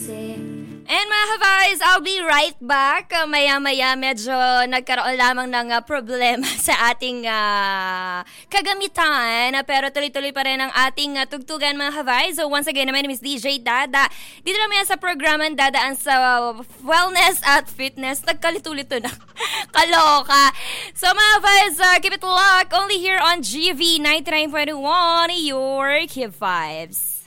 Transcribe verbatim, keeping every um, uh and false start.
And mga ka-Vibes, I'll be right back. Uh, maya-maya medyo nagkaroon lamang ng uh, problema sa ating uh, kagamitan. Uh, pero tuloy-tuloy pa rin ang ating uh, tugtugan mga ka-Vibes. So once again, my name is D J Dada. Dito naman yan sa programang Dadaan sa uh, Wellness at Fitness. Nagkalito-lito na. Kaloka. So mga ka-Vibes, uh, keep it locked only here on G V ninety-nine point one, your K-Vibes.